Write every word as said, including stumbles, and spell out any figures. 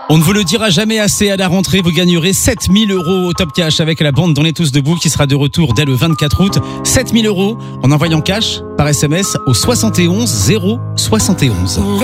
On ne vous le dira jamais assez, à la rentrée, vous gagnerez sept mille euros au Top Cash avec la bande d'On est tous debout qui sera de retour dès le vingt-quatre août. sept mille euros en envoyant cash par S M S au soixante et onze zéro soixante et onze.